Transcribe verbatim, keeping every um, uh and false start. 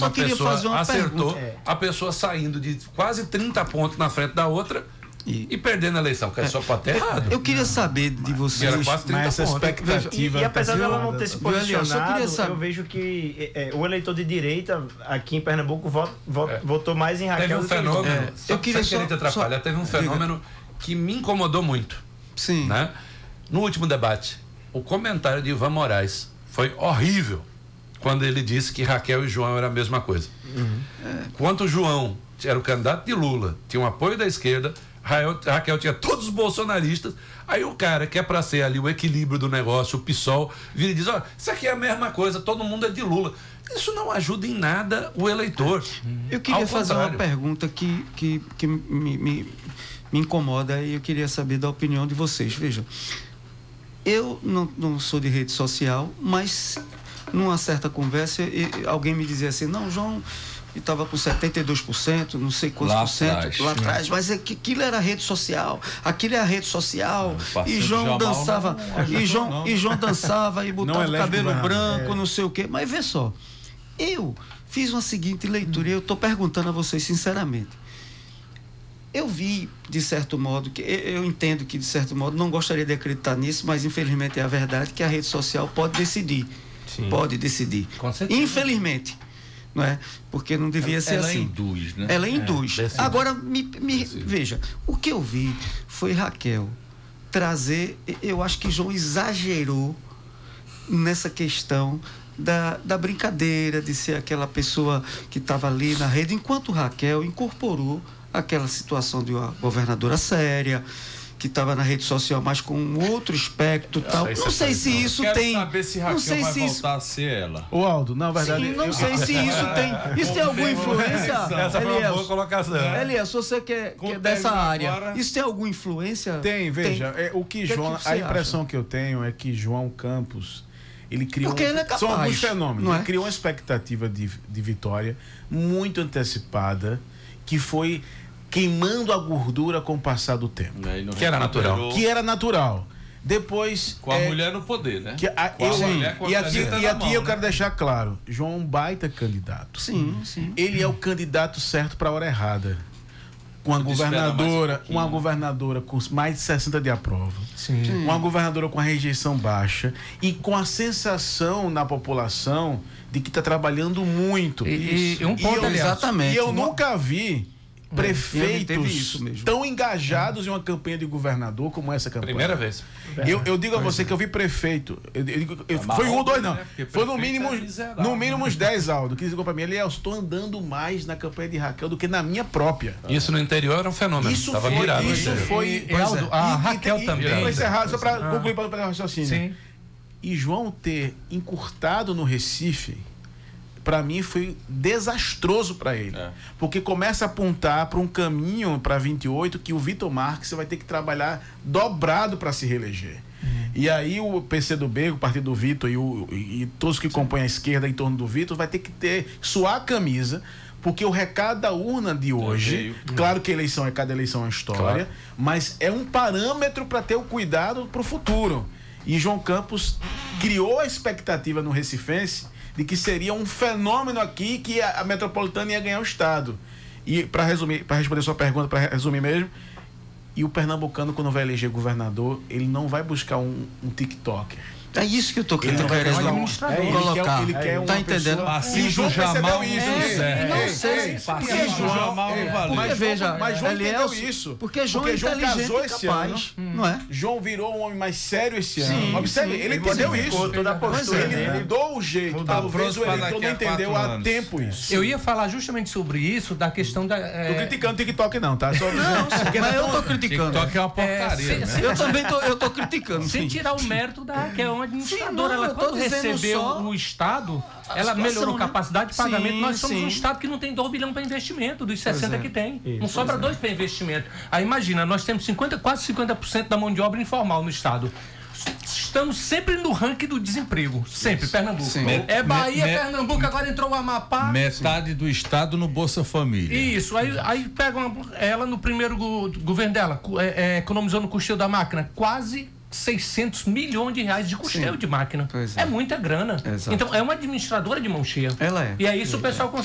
só uma queria pessoa fazer uma acertou, pergunta. a pessoa saindo de quase trinta pontos na frente da outra e, e perdendo a eleição, que é, só pode ter errado. Eu queria saber de vocês. Era quase trinta mas essa pontos. expectativa. E, e apesar tá dela sendo não ter se dada. posicionado, eu eu, saber- vejo que é, o eleitor de direita aqui em Pernambuco vot, vot, É. votou mais em Raquel Teve um do que em João. fenômeno, É, só, eu queria sem querer só- te atrapalhar, só- teve um diga. fenômeno que me incomodou muito. Sim. Né? No último debate, o comentário de Ivan Moraes foi horrível quando ele disse que Raquel e João era a mesma coisa. Uhum. É. Quanto o João era o candidato de Lula, tinha um apoio da esquerda, Raquel, Raquel tinha todos os bolsonaristas, aí o cara que é para ser ali o equilíbrio do negócio, o PSOL, vira e diz, ó, isso aqui é a mesma coisa, todo mundo é de Lula. Isso não ajuda em nada o eleitor. Eu queria Ao fazer contrário. uma pergunta que, que, que me, me, me incomoda e eu queria saber da opinião de vocês. Veja, eu não, não sou de rede social, mas numa certa conversa e, alguém me dizia assim, não, João estava com setenta e dois por cento, não sei quantos Lá por cento atrás. lá atrás, mas é que aquilo era rede social, aquilo é a rede social, Não, e João Jamal dançava, não e João, não. e João dançava e botava o elege cabelo governador. branco, não sei o quê, mas vê só, eu fiz uma seguinte leitura e eu estou perguntando a vocês sinceramente. Eu vi, de certo modo, que eu entendo que, de certo modo, não gostaria de acreditar nisso, mas infelizmente é a verdade que a rede social pode decidir. Sim. Pode decidir. Com certeza. Infelizmente. Não é? Porque não devia Ela- ser ela assim. induz, né? Ela induz. decide. Agora, me, me veja, o que eu vi foi Raquel trazer, eu acho que João exagerou nessa questão da, da brincadeira, de ser aquela pessoa que estava ali na rede, enquanto Raquel incorporou aquela situação de uma governadora séria, que estava na rede social, mas com um outro aspecto e tal. isso Não é sei se tradição. isso Quero tem. saber se Raquel não sei vai se isso. voltar a ser ela. O Aldo, na verdade. Sim, não eu- sei se isso tem. Isso tem alguma influência? Essa foi uma Elias, boa colocação. Elias, você que é, Com que é o dessa término área, agora- isso tem alguma influência? Tem, veja, é, o que O que é João. que você a impressão acha? que eu tenho é que João Campos. Ele criou. Porque ele é São capaz, alguns fenômenos. não é? Ele criou uma expectativa de, de vitória muito antecipada, que foi queimando a gordura com o passar do tempo. Né? E não Que era recuperou. natural. Que era natural. Depois. Com a é, mulher no poder, né? Que a, Com a eu, mulher com a e aqui, caneta e na aqui mão, eu né? quero deixar claro: João é um baita candidato. Sim, sim. Ele é o candidato certo para a hora errada. Com uma Pode esperar mais um governadora, pouquinho. uma governadora com mais de sessenta de aprova. Sim. Uma governadora com a rejeição baixa e com a sensação na população de que está trabalhando muito. E, e um ponto, eu, aliás, exatamente. E eu nunca vi e ele teve prefeitos isso mesmo. tão engajados em uma campanha de governador como essa campanha. Primeira vez. Eu, eu digo a você que eu vi prefeito. Eu, eu digo- eu- foi um ou dois, não. né? Porque Foi no prefeito mínimo, é miserável. no mínimo uns dez, Aldo, que ligou pra mim. Ele, eu estou andando mais na campanha de Raquel do que na minha própria. Isso no interior era um fenômeno. Isso Tava foi, virado. no isso interior. foi. E, pois Aldo, é. a E- e- Raquel e- também. Pra encerrar, só pra Ah. concluir para o raciocínio. Sim. E João ter encurtado no Recife, para mim foi desastroso para ele. É. Porque começa a apontar para um caminho para vinte e oito que o Vitor Marques vai ter que trabalhar dobrado para se reeleger. E aí o P C do B, o partido do Vitor e, o, e, e todos que compõem a esquerda em torno do Vitor vai ter que ter suar a camisa, porque o recado da urna de hoje, veio. claro que eleição é cada eleição é uma história, Claro. mas é um parâmetro para ter o cuidado para o futuro. E João Campos criou a expectativa no Recifense de que seria um fenômeno aqui, que a, a metropolitana ia ganhar o estado. E para resumir, para responder sua pergunta, para resumir mesmo, e o pernambucano, quando vai eleger governador, ele não vai buscar um, um TikToker. É isso que eu tô Ele não vai querendo buscar um administrador. ele colocar. Quer, ele quer Tá uma entendendo? pessoa- Passivo E João Jamal percebeu isso. não Ei, serve. ei, Não ei, sei, ei, porque porque João- Jamal não valeu. Mas Porque, João, veja, mas João Elias, entendeu isso. porque João é João inteligente casou e esse capaz, ano. não é? João virou um homem mais sério esse ano. Sim, Observe, sim. ele entendeu modificou isso. toda a postura Ele dele. mudou o jeito. Talvez Pronto o pra eleitor daqui não a entendeu quatro há anos. tempo isso. Eu ia falar justamente sobre isso, da questão da. é, Tô criticando o TikTok não, tá? Só Não, porque mas tá eu tô tão- criticando. TikTok é uma porcaria, É, né? se- Eu também tô, eu tô criticando. Sem sim. tirar o mérito da Raquel, é uma administradora. Sim, não, ela, eu tô quando dizendo recebeu só o Estado, a ela situação, melhorou né? capacidade de pagamento. Sim, Nós somos sim. um Estado que não tem dois bilhões para investimento, dos sessenta é. que tem. Isso, não sobra dois para investimento. Aí imagina, nós temos cinquenta, quase cinquenta por cento da mão de obra informal no Estado. Estamos sempre no ranking do desemprego. Sempre, Pernambuco. Sim. É Bahia, Me- me- Pernambuco, agora entrou o Amapá. Metade do estado no Bolsa Família. Isso, aí, aí pega uma- ela no primeiro go- governo dela, cu- é, é, economizou no custeio da máquina quase seiscentos milhões de reais de custeio Sim. de máquina. Pois é. É muita grana. Exato. Então é uma administradora de mão cheia. Ela é. E é isso o pessoal